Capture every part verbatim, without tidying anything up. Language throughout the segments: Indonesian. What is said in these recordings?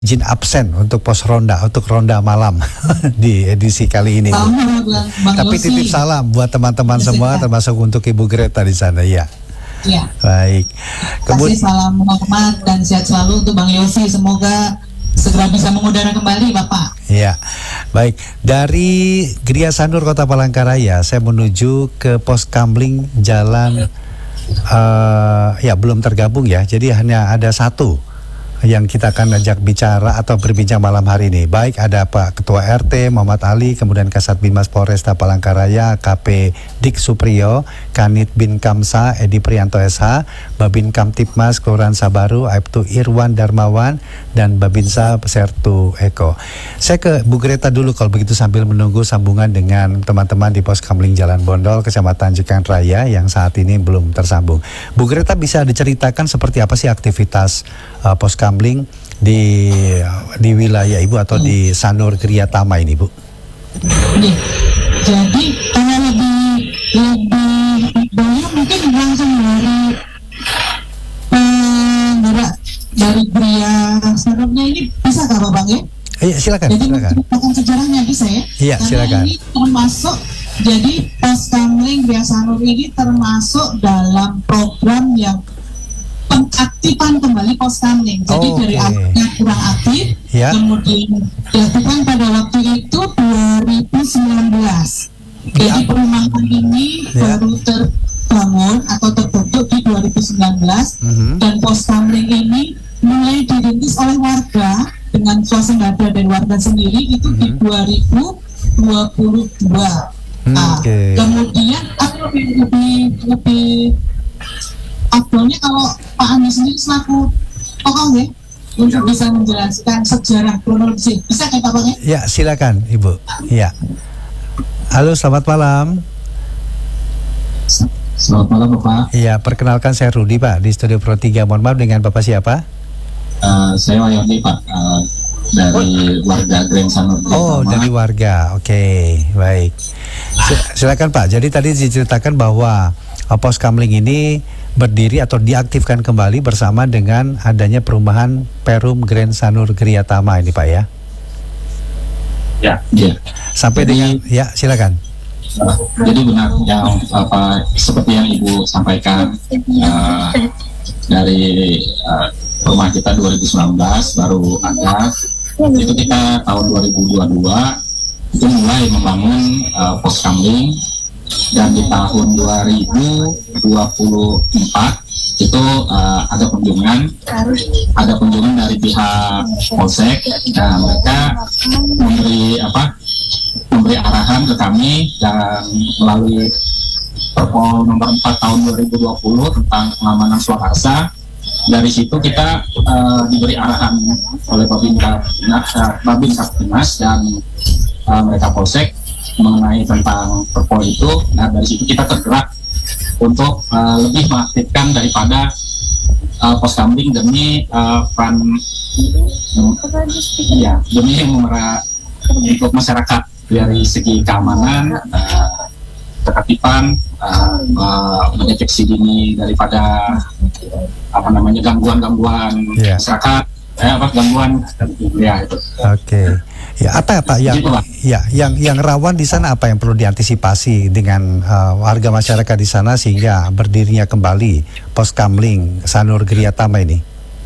izin absen untuk pos ronda, untuk ronda malam di edisi kali ini. Sama, Bang, Bang Tapi Yosi. titip salam buat teman-teman semua, termasuk untuk Ibu Greta di sana, ya. Ya. Baik. Kasih salam hormat dan sehat selalu untuk Bang Yosi. Semoga segera bisa mengudara kembali, Bapak. Ya, baik. Dari Gria Sanur Kota Palangkaraya, saya menuju ke pos Kamling Jalan. Uh, ya belum tergabung ya. Jadi hanya ada satu yang kita akan ajak bicara atau berbincang malam hari ini. Baik, ada Pak Ketua R T Muhammad Ali, kemudian Kasat Binmas Polresta Palangkaraya K P Dik Supriyo, Kanit Bin Kamsa Edi Prianto S H, Babin Kamtipmas Kelurahan Sabaru Aibtu Irwan Darmawan, dan Babinsa Sertu Eko. Saya ke Bu Greta dulu kalau begitu sambil menunggu sambungan dengan teman-teman di pos Kamling Jalan Bondol Kecamatan Jekan Raya yang saat ini belum tersambung. Bu Greta, bisa diceritakan seperti apa sih aktivitas uh, pos Kamling di di wilayah Ibu atau di Sanur Griyatama ini, Bu? Nih, jadi kalau lebih lebih banyak mungkin langsung dari penggerak dari Gria Sanurnya ini bisa nggak, Bang ya? Iya, silakan. Jadi silakan. menceritakan sejarahnya bisa ya? Iya, karena silakan. ini termasuk, jadi pos Kamling Gria Sanur ini termasuk dalam program yang pengaktifan kembali pos Kamling. Jadi oh, dari okay. awalnya kurang aktif, ya. kemudian dilakukan pada waktu itu dua ribu sembilan belas. Jadi ya. perumahan ini ya. baru terbangun atau terbentuk di dua ribu sembilan belas, mm-hmm. dan pos Kamling ini mulai dirintis oleh warga dengan swasembada dari warga sendiri itu mm-hmm. di dua ribu dua puluh dua. Nah, okay. kemudian aku lebih lebih lebih Abdulnya kalau Pak Andi sendiri selaku tokoh ya untuk bisa menjelaskan sejarah kronologi, bisa kita Pak? Ya, silakan Ibu. Ya. Halo, selamat malam. Selamat malam Bapak. Iya, perkenalkan saya Rudi Pak di Studio Pro tiga. Mohon maaf, dengan Bapak siapa? Uh, saya Wahyudi Pak, uh, dari warga Grand Sanur. Oh, dari warga. Oke, okay, baik. Silakan Pak. Jadi tadi diceritakan bahwa pos Kamling ini berdiri atau diaktifkan kembali bersama dengan adanya perumahan Perum Grand Sanur Griyatama ini, Pak ya? Ya, ya. Sampai jadi, dengan ya, silakan. Uh, jadi benar yang apa seperti yang Ibu sampaikan, uh, dari uh, rumah kita dua ribu sembilan belas baru ada, itu kita tahun dua ribu dua puluh dua itu mulai membangun uh, pos Kamling. Dan di tahun dua ribu dua puluh empat itu uh, ada kunjungan, ada kunjungan dari pihak Polsek, dan mereka memberi apa, memberi arahan ke kami dan melalui Perpol nomor empat tahun dua ribu dua puluh tentang pengamanan swakarsa. Dari situ kita uh, diberi arahan oleh Babin Babin Kaptimas dan uh, mereka Polsek mengenai tentang perpol itu. Nah, dari situ kita tergerak untuk uh, lebih mengaktifkan daripada uh, pos Kamling demi uh, peran ya demi memerah untuk masyarakat dari segi keamanan, uh, ketertiban, uh, uh, mendeteksi dini daripada apa namanya gangguan-gangguan yeah. masyarakat, eh, apa gangguan ya itu. Oke. Okay. Ya, apa apa yang ya yang yang rawan di sana, apa yang perlu diantisipasi dengan uh, warga masyarakat di sana sehingga berdirinya kembali pos Kamling Sanur Griyatama ini?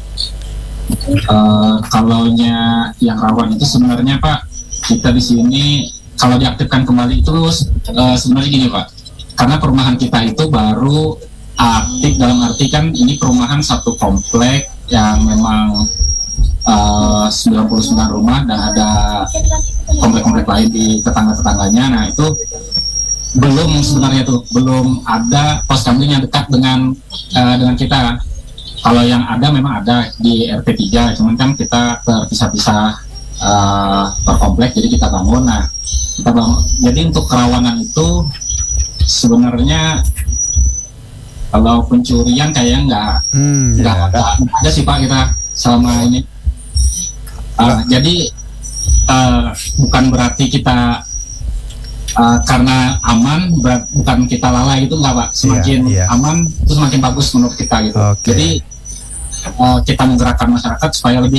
Uh, kalau yang rawan itu sebenarnya Pak, kita di sini kalau diaktifkan kembali itu uh, sebenarnya gini Pak, karena perumahan kita itu baru aktif dalam arti kan ini perumahan satu komplek yang memang Uh, sembilan puluh sembilan rumah dan ada komplek-komplek lain di tetangga-tetangganya. Nah itu belum sebenarnya tuh belum ada pos Kamling yang dekat dengan uh, dengan kita. Kalau yang ada memang ada di R T tiga, cuman kan kita terpisah-pisah uh, per komplek, jadi kita bangun. Nah kita bangun. Jadi untuk kerawanan itu sebenarnya kalau pencurian kayaknya nggak hmm, nggak ya. ada, ada sih Pak kita selama ini. Uh, jadi uh, bukan berarti kita uh, karena aman, berat, bukan kita lalai itu enggak Pak. Semakin yeah, yeah. aman itu semakin bagus menurut kita gitu. Okay. Jadi uh, kita menggerakkan masyarakat supaya lebih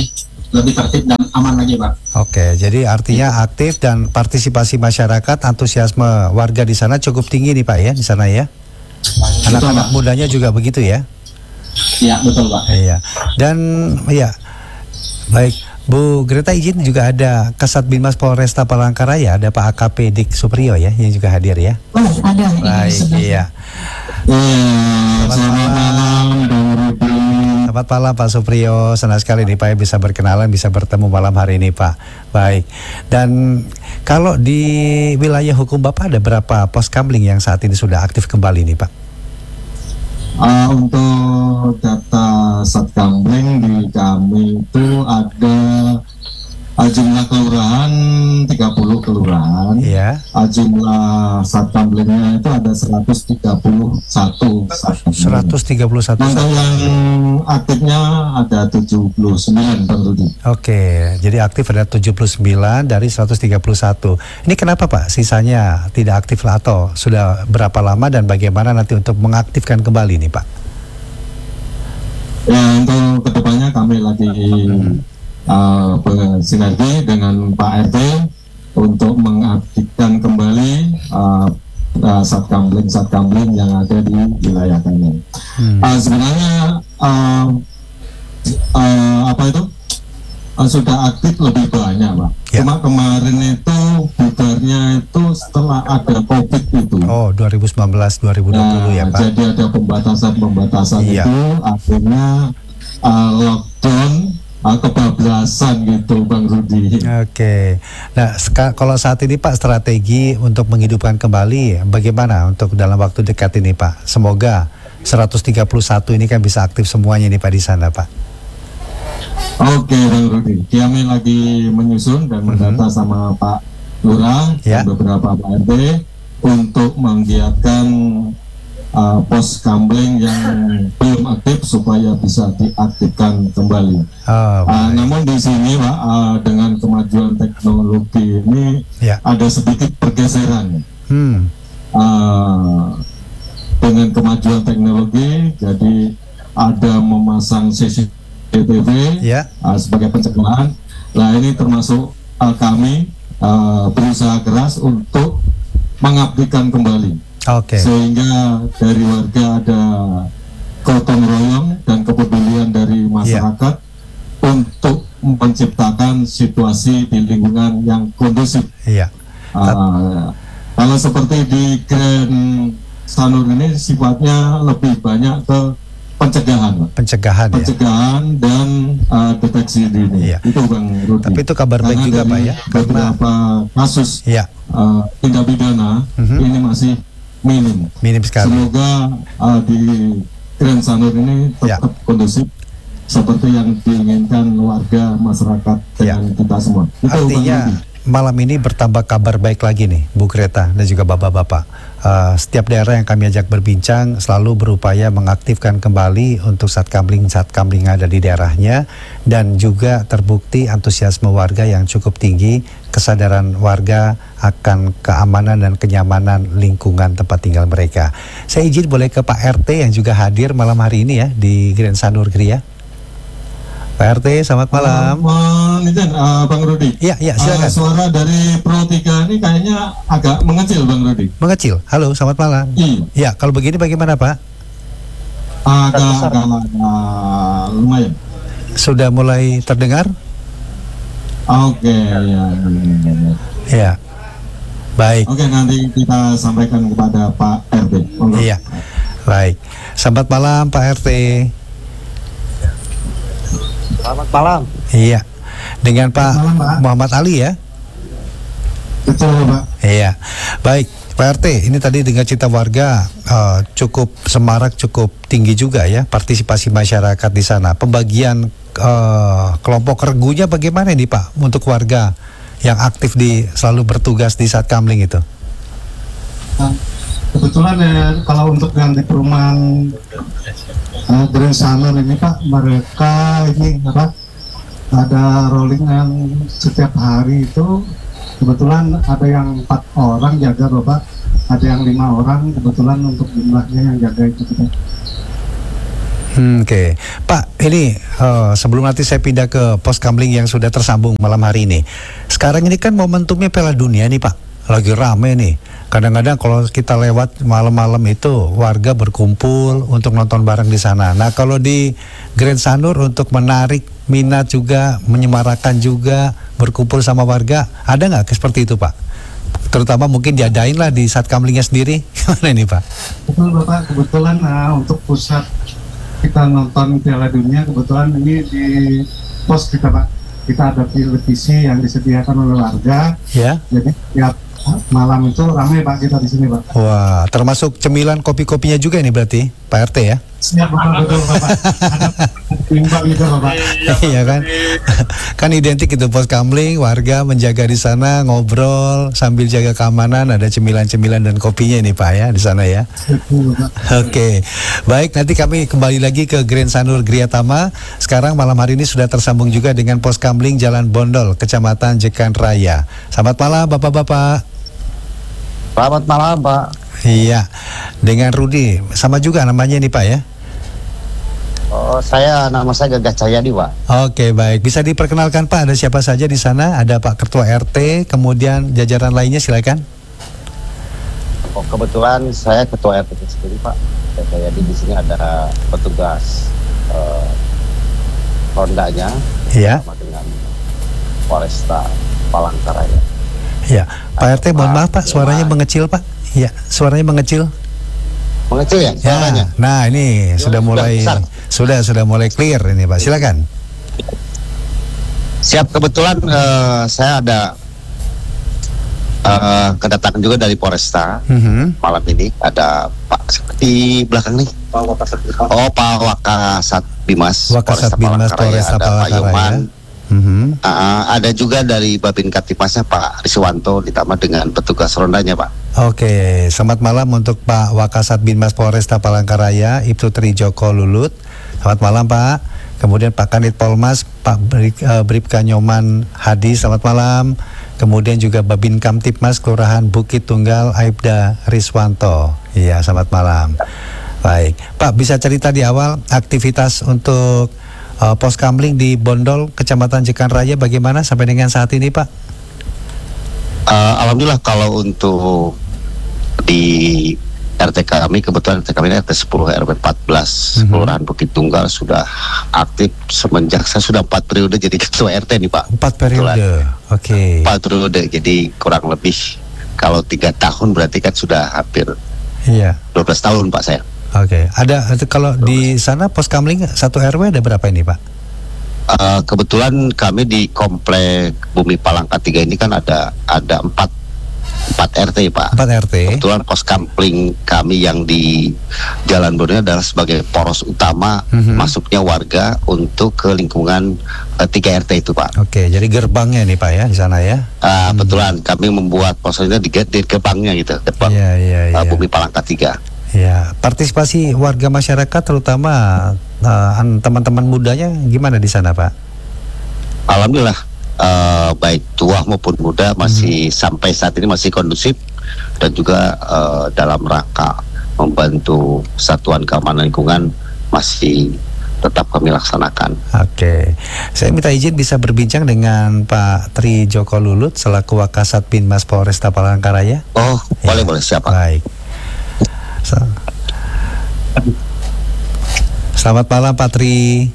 lebih tertib dan aman lagi, Pak. Oke, jadi artinya aktif dan partisipasi masyarakat, antusiasme warga di sana cukup tinggi nih Pak ya, di sana ya. Anak-anak mudanya juga begitu ya? Iya, betul Pak. Iya. Dan ya, baik Bu Greta, izin juga ada Kasat Binmas Polresta Palangkaraya, ada Pak A K P Dik Supriyo ya, yang juga hadir ya. Oh, ada. Baik, iya. Selamat malam, Selamat malam Pak Supriyo, senang sekali nih Pak ya bisa berkenalan, bisa bertemu malam hari ini Pak. Baik, dan kalau di wilayah hukum Bapak ada berapa pos kamling yang saat ini sudah aktif kembali nih Pak? Uh, untuk data Satkamling di kami itu ada uh, jumlah kelurahan tiga puluh kelurahan, ya. uh, jumlah Satkamlingnya itu ada seratus tiga puluh satu seratus tiga puluh satu. Untuk yang aktifnya ada tujuh puluh sembilan Bang Rudi. Oke, jadi aktif ada tujuh puluh sembilan dari seratus tiga puluh satu. Ini kenapa Pak sisanya tidak aktif lah, atau sudah berapa lama dan bagaimana nanti untuk mengaktifkan kembali nih Pak? Ya, untuk kedepannya kami lagi hmm. uh, bersinergi dengan Pak R T untuk mengaktifkan kembali uh, uh, Satkamling Satkamling yang ada di wilayah kami. Hmm. Uh, sebenarnya uh, uh, apa itu uh, sudah aktif lebih banyak, Pak. Ya. Cuma kemarin itu bubarnya itu setelah ada COVID itu. Oh, dua ribu sembilan belas dua ribu dua puluh nah, ya Pak. Jadi ada pembatasan-pembatasan ya. Itu akhirnya uh, lockdown, uh, kebablasan gitu Bang Rudi. Oke. Nah, kalau saat ini Pak strategi untuk menghidupkan kembali bagaimana untuk dalam waktu dekat ini Pak? Semoga seratus tiga puluh satu ini kan bisa aktif semuanya nih Pak di sana Pak. Oke Bang Rudi, kami lagi menyusun dan mendata mm-hmm. sama Pak Lurah yeah. dan beberapa Pak R T untuk menggiatkan uh, pos kamling yang belum aktif supaya bisa diaktifkan kembali. Oh, uh, namun di sini Pak, uh, dengan kemajuan teknologi ini yeah. ada sedikit pergeseran. Hmm. Uh, dengan kemajuan teknologi, jadi ada memasang C C T V yeah. uh, sebagai pencegahan. Nah ini termasuk uh, kami uh, berusaha keras untuk mengabdikan kembali, okay. sehingga dari warga ada gotong royong dan kepedulian dari masyarakat yeah. untuk menciptakan situasi di lingkungan yang kondusif. Yeah. Uh, kalau seperti di Grand Sanur ini sifatnya lebih banyak ke pencegahan, pencegahan, pencegahan ya? Dan uh, deteksi dini. Iya. Itu Bang Rudi. Tapi itu kabar baik juga Pak ya, beberapa karena kasus ya. uh, tindak pidana uh-huh. ini masih minim. Minim sekali. Semoga uh, di Grand Sanur ini tetap ya. kondusif seperti yang diinginkan warga masyarakat dengan ya. kita semua. Itu artinya malam ini bertambah kabar baik lagi nih Bu Greta dan juga bapak-bapak. Uh, setiap daerah yang kami ajak berbincang selalu berupaya mengaktifkan kembali untuk satkamling-satkamling yang ada di daerahnya, dan juga terbukti antusiasme warga yang cukup tinggi, kesadaran warga akan keamanan dan kenyamanan lingkungan tempat tinggal mereka. Saya izin boleh ke Pak R T yang juga hadir malam hari ini ya di Grand Sanur Gria. Pak R T, selamat malam. Uh, Nitin, uh, Bang Rudi. Iya, iya, silakan. Uh, suara dari Pro tiga ini kayaknya agak mengecil, Bang Rudi. Mengecil. Halo, selamat malam. Iya. Ya, kalau begini bagaimana, Pak? Agak, agak uh, lumayan. Sudah mulai terdengar? Oke, okay, ya. Ya. Baik. Oke, okay, nanti kita sampaikan kepada Pak R T. Iya. Baik. Selamat malam, Pak R T. Selamat malam. Iya, dengan Pak malam, Pak Muhammad Ali ya. Betul Pak. Iya, baik Pak R T. Ini tadi dengan cerita warga uh, cukup semarak, cukup tinggi juga ya partisipasi masyarakat di sana. Pembagian uh, kelompok regunya bagaimana nih Pak untuk warga yang aktif di selalu bertugas di Satkamling itu? Nah, kebetulan ya kalau untuk yang di perumahan Uh, Grand Sanur ini Pak, mereka ini apa ada rollingan setiap hari itu. Kebetulan ada yang empat orang jaga Bapak, ada yang lima orang kebetulan untuk jumlahnya yang jaga itu kita. Hmm, Oke, okay. Pak, ini uh, sebelum nanti saya pindah ke pos kamling yang sudah tersambung malam hari ini. Sekarang ini kan momentumnya Piala Dunia nih Pak, lagi rame nih. Kadang-kadang kalau kita lewat malam-malam itu warga berkumpul untuk nonton bareng di sana. Nah, kalau di Grand Sanur untuk menarik minat juga, menyemarakan juga, berkumpul sama warga, ada nggak seperti itu Pak? Terutama mungkin diadain lah di Satkamlingnya sendiri. Gimana ini Pak? Betul Bapak, kebetulan uh, untuk pusat kita nonton Piala Dunia, kebetulan ini di pos kita Pak, kita ada televisi yang disediakan oleh warga. Ya. Jadi tiap malam itu ramai Pak kita di sini Pak. Wah, termasuk cemilan kopi-kopinya juga ini berarti Pak R T ya? Siap Bapak, betul Bapak. Ada timbang juga Bapak. Iya kan? Kan identik itu pos kamling, warga menjaga di sana, ngobrol sambil jaga keamanan, ada cemilan-cemilan dan kopinya ini Pak ya di sana ya. Oke, baik, nanti kami kembali lagi ke Grand Sanur Griatama. Sekarang malam hari ini sudah tersambung juga dengan pos kamling Jalan Bondol, Kecamatan Jekan Raya. Selamat malam Bapak-bapak. Selamat malam Pak. Iya, dengan Rudi, sama juga namanya nih Pak ya? Oh, saya nama saya Gagah Cahyadi Pak. Oke, baik. Bisa diperkenalkan Pak, ada siapa saja di sana? Ada Pak Ketua R T, kemudian jajaran lainnya silakan. Oh, kebetulan saya Ketua R T sendiri Pak. Gagah Cahyadi, di sini ada petugas uh, rondanya, iya, sama dengan Polresta Palangkaraya. Iya, Pak R T, mohon maaf Pak, suaranya mengecil Pak. Iya, suaranya mengecil. Mengecil ya suaranya? Ya, nah ini ya, sudah mulai besar. sudah sudah mulai clear ini Pak. Silakan. Siap, kebetulan uh, saya ada uh, kedatangan juga dari Polresta. Mm-hmm. Malam ini ada Pak di belakang nih. Pak Wakasat. Oh, Pak Wakasat Bimas. Wakasat Bimas Polresta Palangkaraya. Mm-hmm. Uh, ada juga dari Babin Kaptipmasnya Pak Riswanto, ditambah dengan petugas rondanya Pak. Oke, selamat malam untuk Pak Wakasat Binmas Polresta Palangkaraya, Ibtu Tri Joko Lulut. Selamat malam Pak. Kemudian Pak Kanit Polmas, Pak uh, Bribka Nyoman Hadi, selamat malam. Kemudian juga Babin Kamtipmas Kelurahan Bukit Tunggal, Aibda Riswanto. Iya, selamat malam. Baik, Pak, bisa cerita di awal aktivitas untuk Uh, pos kamling di Bondol, Kecamatan Jekan Raya bagaimana sampai dengan saat ini Pak? Uh, Alhamdulillah kalau untuk di R T kami, kebetulan R T kami ini R T sepuluh R W empat belas, mm-hmm. Kelurahan Bukit Tunggal sudah aktif semenjak saya sudah empat periode jadi ketua R T nih Pak. Empat periode, oke. Okay. Empat periode, jadi kurang lebih kalau tiga tahun berarti kan sudah hampir iya. dua belas tahun Pak saya. Oke, okay. Ada kalau di sana pos kamling satu R W ada berapa ini Pak? Uh, kebetulan kami di komplek Bumi Palangka tiga ini kan ada ada empat empat R T Pak. Empat R T. Kebetulan pos kamling kami yang di Jalan Bondol adalah sebagai poros utama mm-hmm. masuknya warga untuk ke lingkungan uh, tiga R T itu Pak. Oke, okay, jadi gerbangnya nih Pak ya di sana ya? Uh, hmm. Betulan kami membuat posnya di, di gerbangnya gitu, gerbang yeah, yeah, yeah. Uh, Bumi Palangka tiga. Ya, partisipasi warga masyarakat terutama uh, teman-teman mudanya gimana di sana Pak? Alhamdulillah uh, baik tua maupun muda masih hmm. sampai saat ini masih kondusif dan juga uh, dalam rangka membantu Satuan Keamanan Lingkungan masih tetap kami laksanakan. Oke, saya minta izin bisa berbincang dengan Pak Tri Joko Lulut selaku Wakasat Binmas Polresta Palangkaraya. Oh, ya, boleh boleh siapa? Baik. Selamat malam Pak Tri.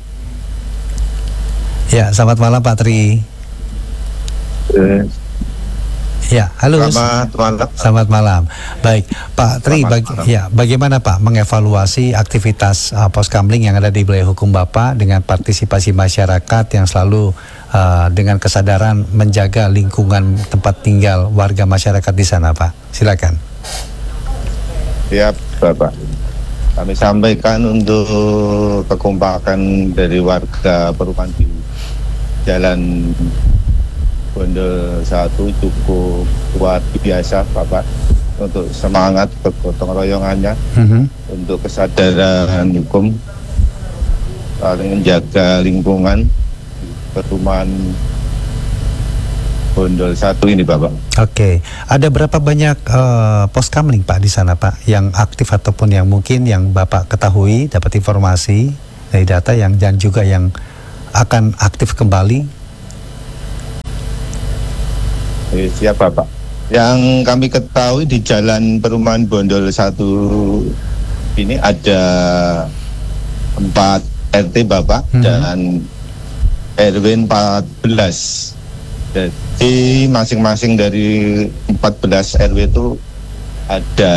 Ya, selamat malam Pak Tri. Eh. Ya, halo. Selamat malam. Selamat malam. Baik, Pak Tri, bagi, ya, bagaimana Pak mengevaluasi aktivitas uh, pos kamling yang ada di wilayah hukum Bapak dengan partisipasi masyarakat yang selalu uh, dengan kesadaran menjaga lingkungan tempat tinggal warga masyarakat di sana, Pak? Silakan. Ya, Bapak. Kami sampaikan untuk kekompakan dari warga perumahan di Jalan Bondol satu cukup luar biasa, Bapak, untuk semangat kegotong royongannya, mm-hmm. untuk kesadaran hukum, saling menjaga lingkungan perumahan Bondol satu ini, Bapak. Oke, ada berapa banyak uh, pos kamling Pak di sana Pak yang aktif ataupun yang mungkin yang Bapak ketahui dapat informasi? dari data yang dan juga yang akan aktif kembali? Eh, siap Bapak. Yang kami ketahui di Jalan Perumahan Bondol satu ini ada empat R T Bapak hmm. dan R W empat belas. Jadi masing-masing dari empat belas R W itu ada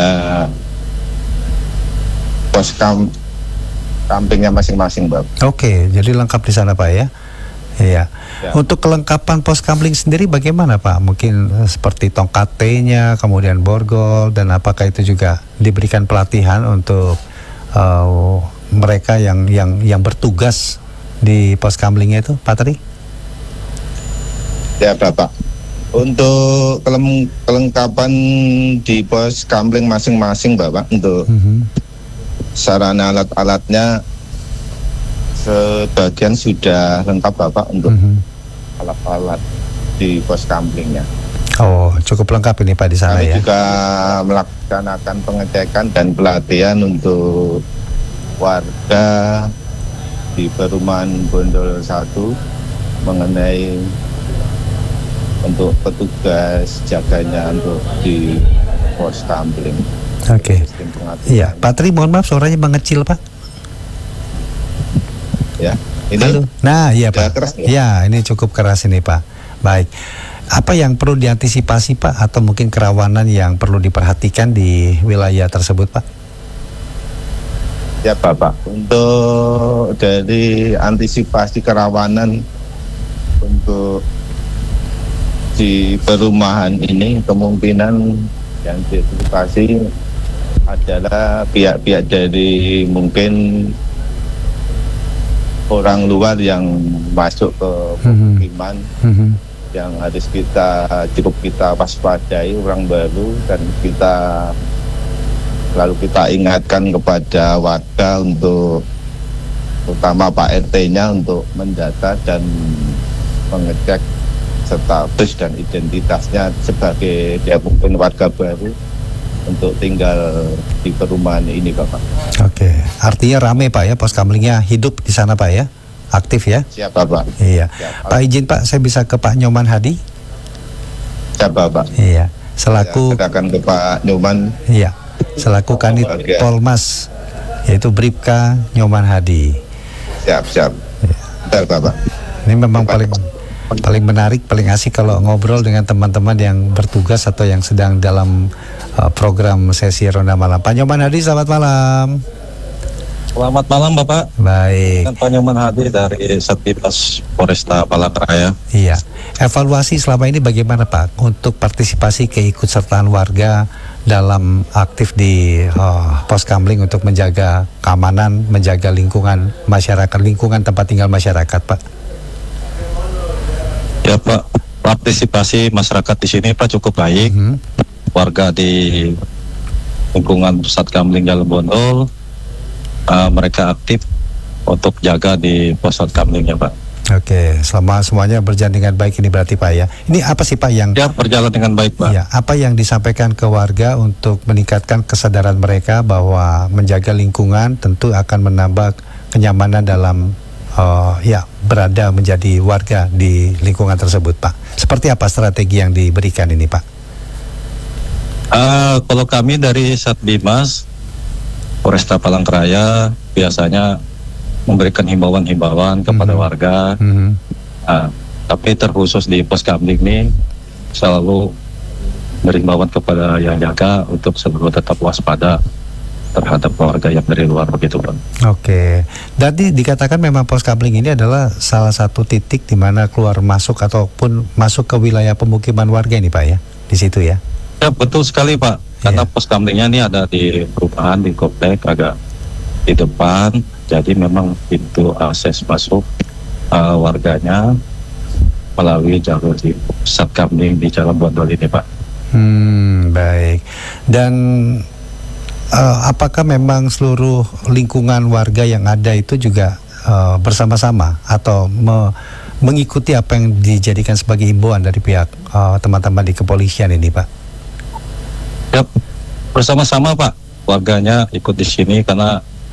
pos kam kampingnya masing-masing, Bapak. Oke, jadi lengkap di sana, Pak ya. Iya. Ya. Untuk kelengkapan pos kamling sendiri bagaimana, Pak? Mungkin uh, seperti tongkat T-nya, kemudian borgol, dan apakah itu juga diberikan pelatihan untuk uh, mereka yang yang yang bertugas di pos kamlingnya itu, Pak Tri? Ya, Bapak. Untuk kelem kelengkapan di pos kamling masing-masing, Bapak, untuk mm-hmm. sarana alat-alatnya sebagian sudah lengkap Bapak untuk mm-hmm. alat-alat di pos kamplingnya. Oh, cukup lengkap ini Pak di sana. Kami ya. juga melaksanakan pengecekan dan pelatihan untuk warga di Perumahan Bondol satu mengenai untuk petugas jaganya untuk di pos kampling. Oke. Okay. Iya, Pak Tri, mohon maaf suaranya mengecil Pak. Ya, ini Halo. Nah, iya Pak. Keras, ya? Ya, ini cukup keras ini Pak. Baik. Apa yang perlu diantisipasi Pak, atau mungkin kerawanan yang perlu diperhatikan di wilayah tersebut Pak? Ya Bapak, untuk dari antisipasi kerawanan untuk di perumahan ini kemungkinan yang diantisipasi adalah pihak-pihak dari mungkin orang luar yang masuk ke pemukiman mm-hmm. yang harus kita cukup kita waspadai, orang baru, dan kita lalu kita ingatkan kepada warga untuk terutama Pak R T-nya untuk mendata dan mengecek status dan identitasnya sebagai dia mungkin warga baru untuk tinggal di perumahan ini Bapak. Oke, artinya rame Pak ya, pos kamlingnya hidup di sana Pak ya, aktif ya? Siap Bapak. Iya. Siap, Pak izin Pak, saya bisa ke Pak Nyoman Hadi? Siap Bapak. Iya. Selaku. Ya, akan ke Pak Nyoman. Iya. Selaku Kanit Polmas, yaitu Bribka Nyoman Hadi. Siap siap. Iya. Bentar Bapak. Ini memang Bapak. paling paling menarik, paling asik kalau ngobrol dengan teman-teman yang bertugas atau yang sedang dalam uh, program sesi Ronda Malam. Pak Nyoman Hadi, selamat malam. Selamat malam Bapak. Baik. Pak Nyoman Hadi dari Satlantas Polresta Palangkaraya. Iya. Evaluasi selama ini bagaimana Pak untuk partisipasi keikutsertaan warga dalam aktif di uh, pos kamling untuk menjaga keamanan, menjaga lingkungan masyarakat, lingkungan tempat tinggal masyarakat Pak? Ya Pak, partisipasi masyarakat di sini Pak cukup baik. Mm-hmm. Warga di lingkungan pusat kamling Jalan Bondol, uh, mereka aktif untuk jaga di pusat kamlingnya Pak. Oke, selama semuanya berjalan dengan baik ini berarti Pak ya. Ini apa sih Pak yang? Ya, berjalan dengan baik Pak. Ya, apa yang disampaikan ke warga untuk meningkatkan kesadaran mereka bahwa menjaga lingkungan tentu akan menambah kenyamanan dalam Uh, ya berada menjadi warga di lingkungan tersebut Pak. Seperti apa strategi yang diberikan ini Pak? Uh, kalau kami dari Satbimas Polresta Palangkaraya biasanya memberikan himbauan-himbauan kepada mm-hmm. warga. Mm-hmm. Uh, tapi terkhusus di pos kamling ini selalu berimbauan kepada yang jaga untuk selalu tetap waspada terhadap keluarga yang dari luar begitu Pak. Oke, jadi dikatakan memang pos kamling ini adalah salah satu titik di mana keluar masuk ataupun masuk ke wilayah pemukiman warga ini Pak ya, di situ ya? Ya betul sekali Pak, karena yeah. pos kamlingnya ini ada di perumahan di komplek agak di depan, jadi memang pintu akses masuk uh, warganya melalui jalur di pusat kamling di Jalan Bondol ini Pak. Hmm, baik. Dan Uh, apakah memang seluruh lingkungan warga yang ada itu juga uh, bersama-sama atau me mengikuti apa yang dijadikan sebagai himbauan dari pihak uh, teman-teman di kepolisian ini Pak? Ya, bersama-sama Pak, warganya ikut di sini karena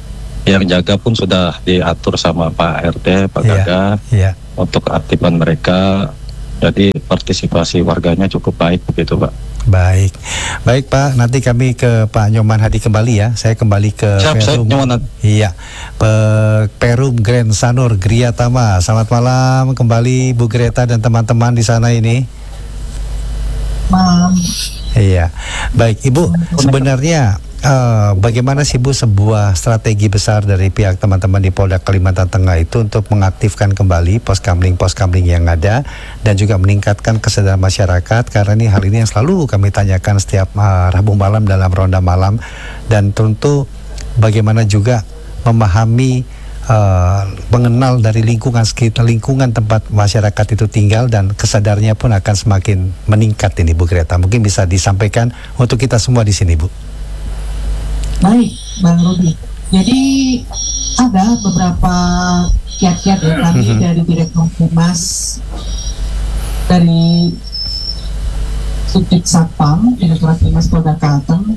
yang jaga pun sudah diatur sama Pak R T, Pak Iya, Gaga iya. untuk keaktifan mereka. Jadi partisipasi warganya cukup baik begitu, Pak. Baik, baik Pak. Nanti kami ke Pak Nyoman Hadi kembali ya. Saya kembali ke Siap, Perum. siap, Nyoman. Iya, Pe- Perum Grand Sanur Griyatama. Selamat malam kembali Bu Greta dan teman-teman di sana ini. Malam. Iya, baik Ibu. Sebenarnya uh, bagaimana sih Bu sebuah strategi besar dari pihak teman-teman di Polda Kalimantan Tengah itu untuk mengaktifkan kembali pos-kamling-pos kamling yang ada dan juga meningkatkan kesadaran masyarakat, karena ini hal ini yang selalu kami tanyakan setiap uh, Rabu malam dalam ronda malam, dan tentu bagaimana juga memahami Uh, mengenal dari lingkungan sekitar, lingkungan tempat masyarakat itu tinggal, dan kesadarnya pun akan semakin meningkat ini Bu Greta. Mungkin bisa disampaikan untuk kita semua di sini, Bu. Baik, Bang Rudi. Jadi ada beberapa kiat-kiat ya kami dari Direktur Humas, dari Subdit Satpam, Direktorat Humas Polda Kalteng,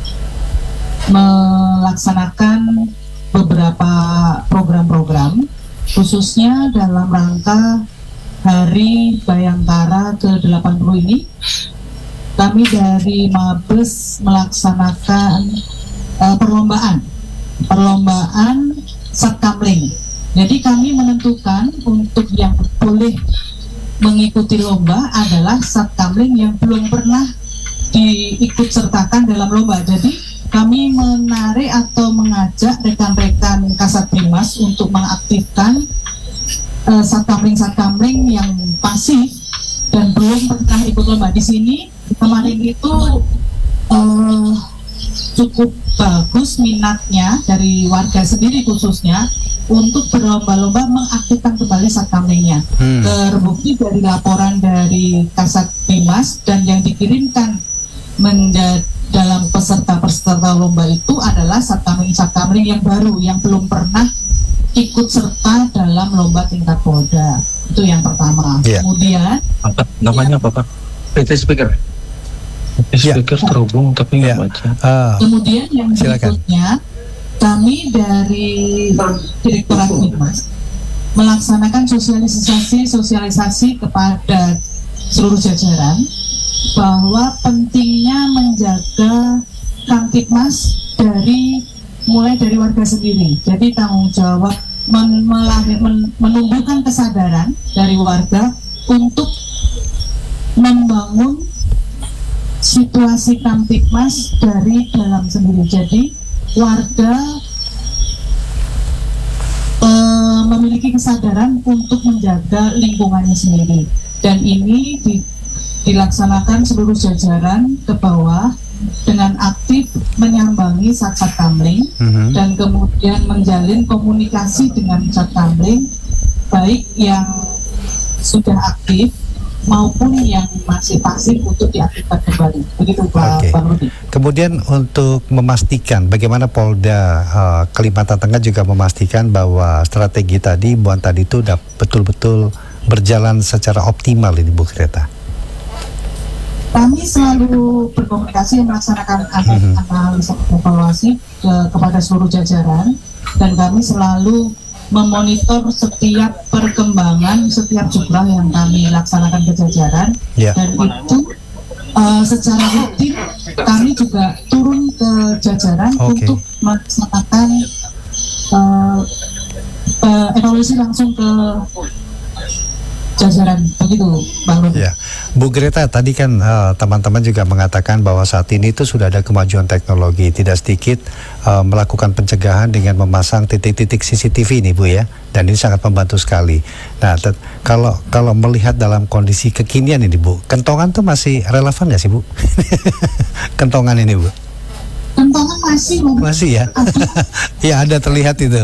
melaksanakan beberapa program-program khususnya dalam rangka Hari Bayangkara ke delapan puluh ini. Kami dari Mabes melaksanakan uh, perlombaan perlombaan Satkamling. Jadi kami menentukan untuk yang boleh mengikuti lomba adalah Satkamling yang belum pernah diikut sertakan dalam lomba. Jadi kami menarik atau mengajak rekan-rekan Kasat Bimas untuk mengaktifkan uh, satkamling-satkamling yang pasif dan belum pernah ikut lomba. Di sini kemarin itu uh, cukup bagus minatnya dari warga sendiri khususnya untuk berlomba-lomba mengaktifkan kembali satkamlingnya. Hmm. Terbukti dari laporan dari Kasat Bimas dan yang dikirimkan menjadi dalam peserta-peserta lomba itu adalah satkamling-satkamling yang baru, yang belum pernah ikut serta dalam lomba tingkat Polda. Itu yang pertama. Yeah. Kemudian apa namanya ya, Bapak? P T speaker. P T speaker yeah. terhubung tapi nggak yeah. baca. Uh, Kemudian yang berikutnya kami dari Direktorat Humas melaksanakan sosialisasi sosialisasi kepada seluruh jajaran bahwa pentingnya menjaga Kamtibmas dari mulai dari warga sendiri. Jadi tanggung jawab men melahir, men menumbuhkan kesadaran dari warga untuk membangun situasi Kamtibmas dari dalam sendiri. Jadi warga e, memiliki kesadaran untuk menjaga lingkungannya sendiri, dan ini di dilaksanakan seluruh jajaran ke bawah dengan aktif menyambangi Satkamling mm-hmm. dan kemudian menjalin komunikasi dengan Satkamling baik yang sudah aktif maupun yang masih pasif untuk diaktifkan kembali. Begitu Pak okay. Rudi. Kemudian untuk memastikan bagaimana Polda uh, Kalimantan Tengah juga memastikan bahwa strategi tadi buan tadi itu udah betul-betul berjalan secara optimal ini Bu Greta. Kami selalu berkomunikasi melaksanakan analisa evaluasi ke, kepada seluruh jajaran, dan kami selalu memonitor setiap perkembangan setiap jumlah yang kami laksanakan ke jajaran, yeah. dan itu uh, secara rutin kami juga turun ke jajaran okay. untuk melaksanakan uh, uh, evaluasi langsung ke jajaran, begitu Bang Rudi. Ya. Bu Greta, tadi kan teman-teman uh, juga mengatakan bahwa saat ini itu sudah ada kemajuan teknologi, tidak sedikit uh, melakukan pencegahan dengan memasang titik-titik C C T V ini Bu ya, dan ini sangat membantu sekali. Nah, kalau kalau melihat dalam kondisi kekinian ini Bu, kentongan tuh masih relevan nggak sih Bu? Kentongan ini Bu? Kentongan masih Bu. Masih ya? Ya ada terlihat itu.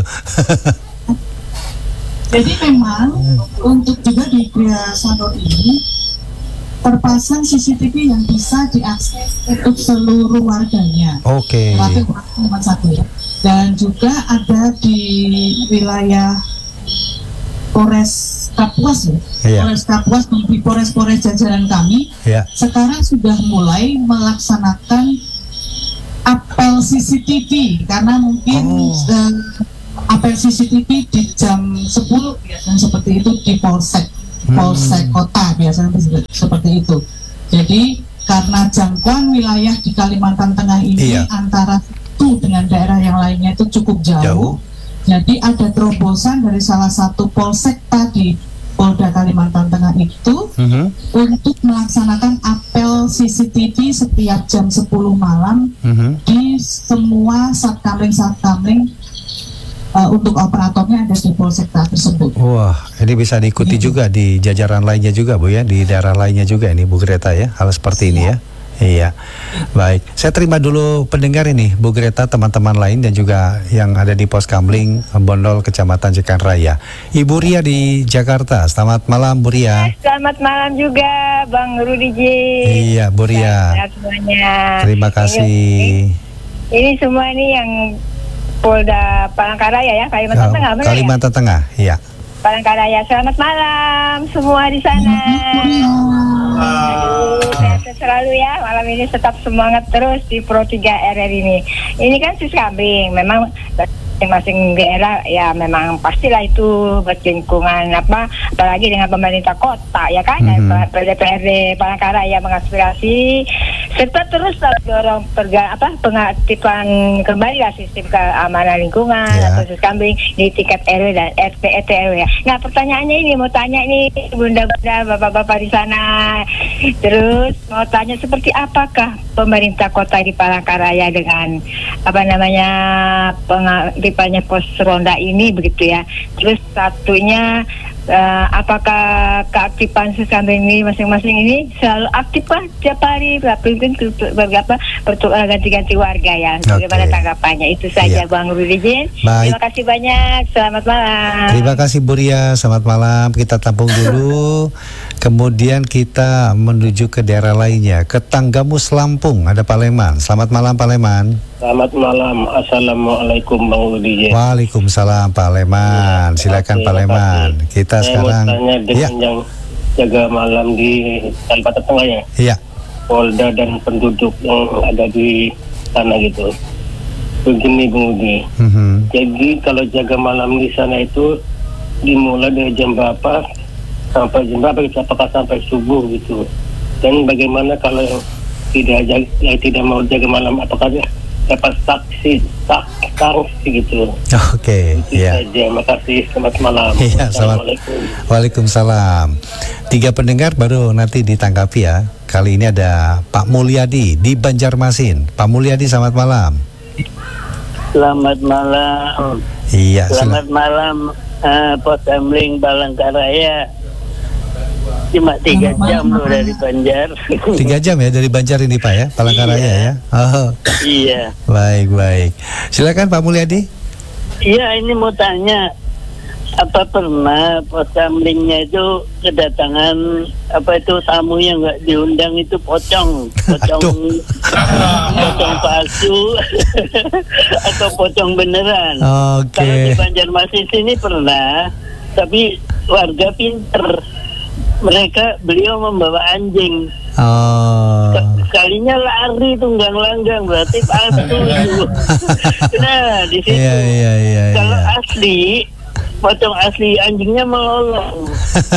Jadi memang hmm. untuk juga di Gria Sanur ini terpasang C C T V yang bisa diakses untuk seluruh warganya. Oke. Okay. Dan juga ada di wilayah Polres Kapuas ya, yeah. Polres Kapuas di Polres-Polres jajaran kami yeah. sekarang sudah mulai melaksanakan apel apel C C T V karena mungkin oh. uh, apel C C T V di jam sepuluh biasanya seperti itu di polsek polsek hmm. kota biasanya seperti itu. Jadi karena jangkauan wilayah di Kalimantan Tengah ini iya. antara satu dengan daerah yang lainnya itu cukup jauh, jauh. Jadi ada terobosan dari salah satu polsek tadi Polda Kalimantan Tengah itu uh-huh. untuk melaksanakan apel C C T V setiap jam sepuluh malam uh-huh. di semua satkamling-satkamling. Uh, untuk operatornya ada di polsek tersebut. Wah, ini bisa diikuti ya. juga di jajaran lainnya juga, Bu ya, di daerah lainnya juga ini, Bu Greta ya, hal seperti ya. ini ya. Iya, baik. Saya terima dulu pendengar ini, Bu Greta, teman-teman lain dan juga yang ada di Pos Kamling, Bondol, Kecamatan Jekan Raya. Ibu Ria di Jakarta, selamat malam Bu Ria. Selamat malam juga Bang Rudi J. Iya, Bu Ria. Semuanya. Terima kasih. Ini, ini semua ini yang Polda Palangkaraya ya, Kalimantan Tengah, benar Kalimantan ya? Tengah, iya. Palangkaraya, selamat malam semua di sana. Aduh, sehat selalu ya, malam ini tetap semangat terus di Pro tiga R R ini. Ini kan Siskambling, memang masing-masing daerah ya memang pastilah itu berlingkungan apa, apalagi dengan pemerintah kota ya kan, mm-hmm. D P R D Palangkaraya mengaspirasi serta terus dorong perga, apa pengaktifan kembali lah sistem keamanan lingkungan yeah. atau Siskambling di tingkat R W dan R T R W ya. Nah pertanyaannya ini mau tanya nih bunda-bunda bapak-bapak di sana, terus mau tanya seperti apakah pemerintah kota di Palangkaraya dengan apa namanya pengaktifannya pos ronda ini begitu ya. Terus satunya Uh, apakah keaktifan Siskambling ini masing-masing ini selalu aktif kah tiap hari mungkin beberapa pertukaran ganti-ganti warga ya, bagaimana okay. tanggapannya itu saja yeah. Bang Rudi Jin. Terima kasih banyak, selamat malam. Terima kasih Bu Ria, selamat malam. Kita tampung dulu kemudian kita menuju ke daerah lainnya, ke Tanggamus Lampung ada Pak Leman. Selamat malam Pak Leman. Selamat malam, assalamualaikum Bang Rudi. Waalaikumsalam Pak Leman. Silakan Pak Leman. Kita saya sekarang mau tanya dengan ya. yang jaga malam di Kalimantan Tengah ya. Iya. Polda dan penduduk yang ada di sana gitu. Begini Bang Rudi. Mm-hmm. Jadi kalau jaga malam di sana itu dimulai dari jam berapa sampai jam berapa? Apakah sampai subuh gitu? Dan bagaimana kalau yang tidak jaga, yang tidak mau jaga malam, apakah dapat saksi sanksi gitu? Oke, okay, ya. Terima kasih, selamat malam. Ya, Assalamualaikum. Waalaikumsalam. Tiga pendengar baru nanti ditanggapi ya. Kali ini ada Pak Mulyadi di Banjarmasin. Pak Mulyadi, selamat malam. Selamat malam. Iya. Selamat malam, uh, Pos Kamling Palangkaraya. Cuma tiga jam loh dari Banjar. Tiga jam ya dari Banjar ini Pak ya, Palangkaraya iya. ya. Oh. Iya. Baik baik. Silakan Pak Mulyadi. Iya, ini mau tanya, apa pernah Pos Kamlingnya itu kedatangan apa itu tamu yang nggak diundang itu pocong, pocong, pocong palsu atau pocong beneran? Oke. Okay. Kalau di Banjarmasin sini pernah, tapi warga pinter. Mereka beliau membawa anjing. Oh. Sekalinya lari tunggang langgang berarti palsu itu. Nah di situ yeah, yeah, yeah, kalau yeah. asli pocong asli anjingnya melolong.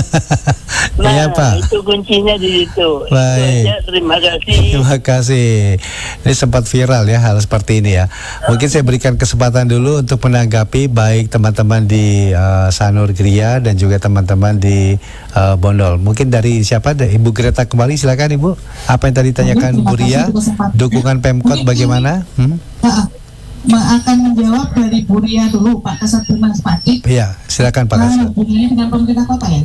Nah iya, Pak. itu kuncinya di situ. Baik. Itu aja, terima kasih. Terima kasih. Ini sempat viral ya hal seperti ini ya. Mungkin saya berikan kesempatan dulu untuk menanggapi baik teman-teman di uh, Sanur Gria dan juga teman-teman di uh, Bondol. Mungkin dari siapa? Dari Ibu Greta kembali, silakan Ibu. Apa yang tadi ditanyakan Bu Ria? Dukungan Pemkot bagaimana? Hmm? Akan menjawab dari Bu Ria dulu, Pak Kasat Mas Padik. Iya, silakan Pak Kasat. Hubungannya dengan pemerintah kota ya?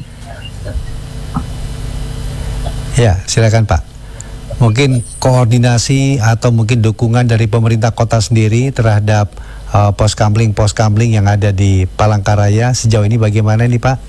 Ya, silakan Pak. Mungkin koordinasi atau mungkin dukungan dari pemerintah kota sendiri terhadap uh, pos kamling pos kamling yang ada di Palangkaraya sejauh ini bagaimana nih Pak?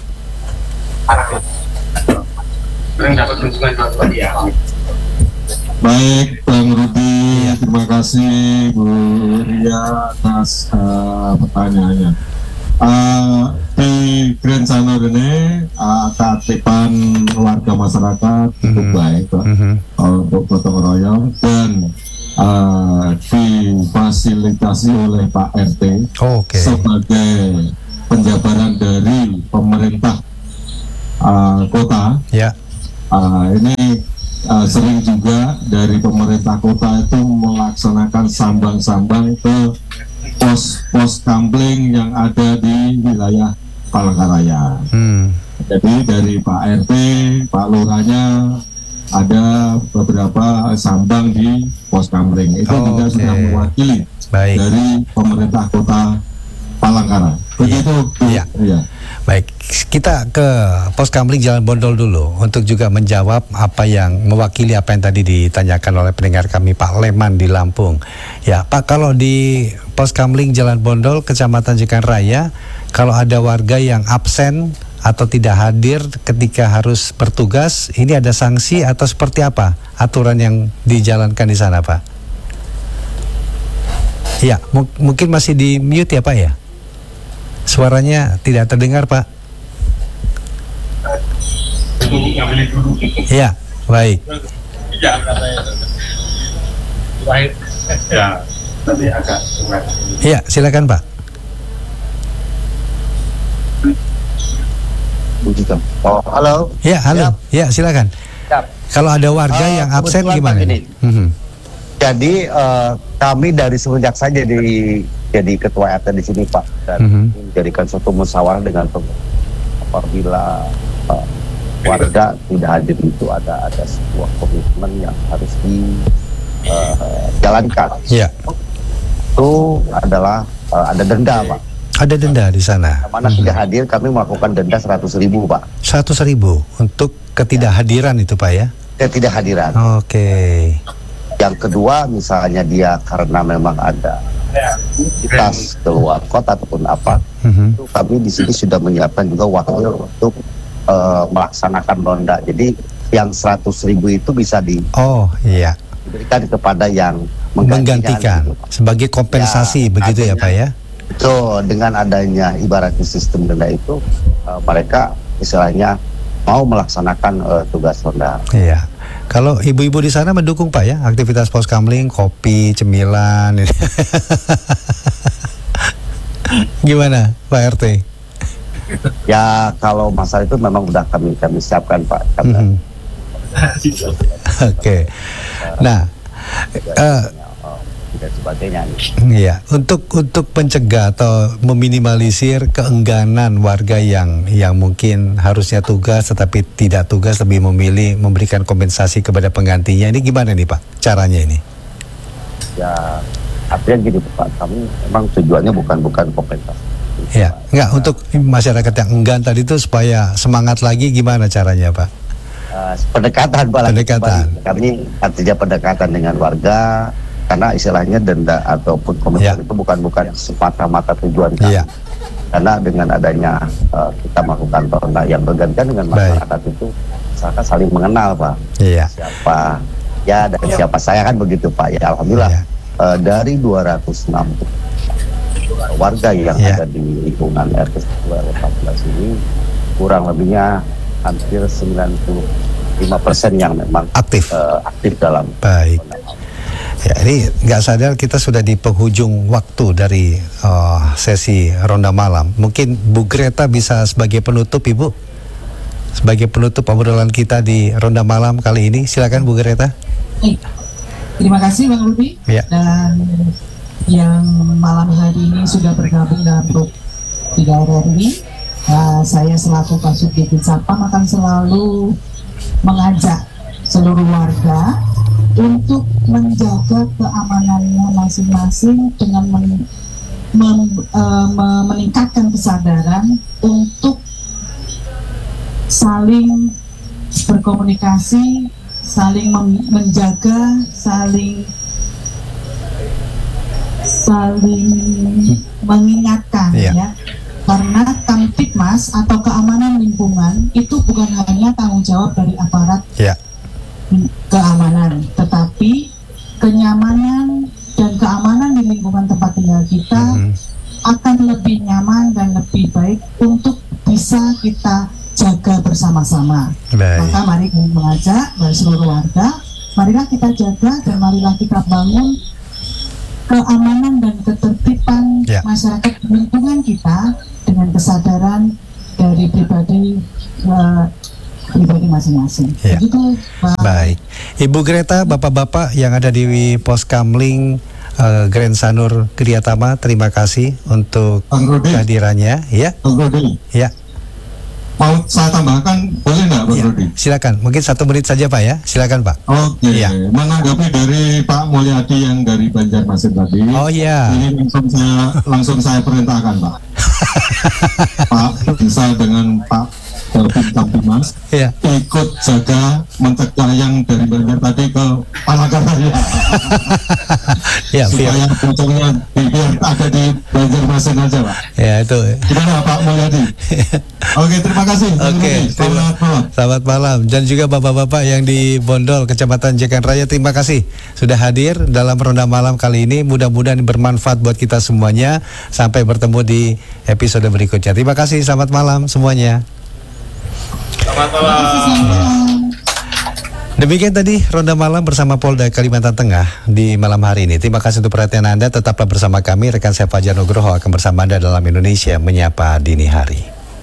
Baik, Bang Rudi, ya. Terima kasih Bu Ria atas uh, pertanyaannya. Uh, di Grand Sanur ini uh, keaktifan warga masyarakat cukup mm-hmm. baik Pak, mm-hmm. uh, untuk gotong royong dan uh, difasilitasi oleh Pak R T oh, okay. sebagai penjabaran dari pemerintah uh, kota. Ya. Uh, ini uh, sering juga dari pemerintah kota itu melaksanakan sambang-sambang ke pos-pos kamling yang ada di wilayah Palangkaraya. Hmm. Jadi dari Pak R T, Pak Lurahnya ada beberapa sambang di pos kamling. Itu oh, juga okay. sudah mewakili Baik. dari pemerintah kota Palangkaraya. Begitu. Iya. Ya. Baik, kita ke pos kamling Jalan Bondol dulu untuk juga menjawab apa yang mewakili apa yang tadi ditanyakan oleh pendengar kami Pak Leman di Lampung. Ya, Pak, kalau di pos kamling Jalan Bondol Kecamatan Jekan Raya, kalau ada warga yang absen atau tidak hadir ketika harus bertugas, ini ada sanksi atau seperti apa aturan yang dijalankan di sana, Pak? Ya, mungkin masih di mute ya, Pak ya? Suaranya tidak terdengar, Pak. Ya, baik. Ya, silakan, Pak. Oh, halo. Ya, halo. Ya, silakan. Siap. Kalau ada warga uh, yang absen gimana? Hmm. Jadi uh, kami dari semenjak saya jadi jadi ketua R T di sini, Pak, dan mm-hmm. menjadikan suatu musyawarah dengan pemerintah. Apabila uh, warga tidak hadir itu ada ada sebuah komitmen yang harus dijalankan. Uh, yeah. Itu adalah uh, ada denda, Pak. Ada denda di sana. Mana mm-hmm. tidak hadir kami melakukan denda seratus ribu, Pak. Seratus ribu untuk ketidakhadiran itu, Pak ya? Ketidakhadiran. Oke. Okay. Yang kedua, misalnya dia karena memang ada aktivitas keluar kota ataupun apa, mm-hmm. itu kami di sini sudah menyiapkan juga waktu untuk uh, melaksanakan ronda. Jadi yang seratus ribu itu bisa di oh iya diberikan kepada yang menggantikan gitu, sebagai kompensasi, ya, begitu adanya, ya Pak ya? Betul, dengan adanya ibaratnya sistem denda itu uh, mereka istilahnya mau melaksanakan uh, tugas ronda. Iya. Kalau ibu-ibu di sana mendukung Pak ya aktivitas pos kamling, kopi, cemilan. Gimana Pak R T? Ya kalau masalah itu memang udah kami kami siapkan Pak. Karena mm-hmm. Oke. Okay. Nah, uh, dan sebagainya. Iya, untuk untuk mencegah atau meminimalisir keengganan warga yang yang mungkin harusnya tugas tetapi tidak tugas, lebih memilih memberikan kompensasi kepada penggantinya. Ini gimana nih Pak caranya ini? Ya, artinya gini Pak, kami memang tujuannya bukan bukan kompensasi. Ya, enggak, untuk masyarakat yang enggan tadi itu supaya semangat lagi, gimana caranya Pak? Uh, pendekatan Pak. Pendekatan. Kami artinya pendekatan dengan warga. Karena istilahnya denda ataupun komitmen ya. itu bukan bukan semata-mata tujuan kami. Ya. Karena dengan adanya uh, kita melakukan ronda yang bergantian dengan masyarakat Baik. itu, masyarakat saling mengenal Pak. Ya. Siapa ya dan ya. siapa saya kan begitu Pak. Ya alhamdulillah ya. uh, dari dua ratus enam puluh warga yang ya. ada di lingkungan R T empat belas ini kurang lebihnya hampir sembilan puluh lima persen yang memang aktif uh, aktif dalam. Baik. Ya, ini nggak sadar kita sudah di penghujung waktu dari uh, sesi ronda malam. Mungkin Bu Greta bisa sebagai penutup, Ibu, sebagai penutup obrolan kita di ronda malam kali ini. Silakan Bu Greta. Hey, terima kasih Bang Rudi. Ya. Dan yang malam hari ini sudah bergabung dalam grup tiga R R I. Uh, saya selaku Kasubdit Satpam akan selalu mengajak seluruh warga untuk menjaga keamanannya masing-masing dengan men, men, uh, meningkatkan kesadaran untuk saling berkomunikasi, saling men, menjaga, saling saling mengingatkan yeah. ya. Karena Kamtibmas atau keamanan lingkungan itu bukan hanya tanggung jawab dari aparat yeah. keamanan, tetapi kenyamanan dan keamanan di lingkungan tempat tinggal kita mm-hmm. akan lebih nyaman dan lebih baik untuk bisa kita jaga bersama-sama. Maka mari kami mengajak dari seluruh warga marilah kita jaga dan marilah kita bangun keamanan dan ketertiban ya. masyarakat lingkungan kita dengan kesadaran dari pribadi uh, pribadi masing-masing. Ya. Begitu, Pak. Baik, Ibu Greta, Bapak-bapak yang ada di Poskamling uh, Grand Sanur Kriatama, terima kasih untuk kehadirannya. Ya. Ya. Mau saya tambahkan, boleh nggak, Bang ya, Rudi? Silakan, mungkin satu menit saja Pak ya, silakan Pak. Oke, ya. Menanggapi dari Pak Mulyadi yang dari Banjarmasin tadi. Oh iya. Ini langsung saya langsung saya perintahkan Pak. Pak bisa dengan Pak Dalvin Kamtimas ya. ikut jaga mencegah yang dari Banjar tadi ke Palangkaraya. Ya, supaya bocornya biar ada di Banjarmasin aja Pak. Ya itu. Gimana Pak Mulyadi? Oke, terima kasih. Oke, selamat malam. Selamat malam. Dan juga bapak-bapak yang di Bondol, Kecamatan Jekan Raya, terima kasih sudah hadir dalam ronda malam kali ini. Mudah-mudahan bermanfaat buat kita semuanya. Sampai bertemu di episode berikutnya. Terima kasih. Selamat malam semuanya. Selamat malam. Demikian tadi ronda malam bersama Polda Kalimantan Tengah di malam hari ini. Terima kasih untuk perhatian Anda. Tetaplah bersama kami. Rekan saya Fajar Nugroho akan bersama Anda dalam Indonesia Menyapa Dini Hari.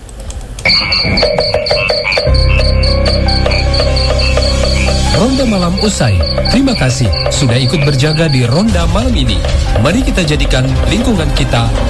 Ronda malam usai. Terima kasih sudah ikut berjaga di ronda malam ini. Mari kita jadikan lingkungan kita